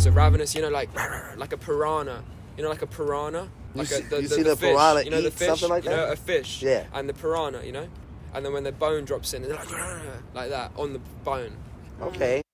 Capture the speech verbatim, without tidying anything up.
are ravenous, you know, like like a piranha. You know, like a piranha? You Like see, a, the, you the, see the the fish. piranha You know, the eat fish? something like you that? know, a fish. Yeah. And the piranha, you know? And then when the bone drops in, they're like, like that, on the bone. Okay.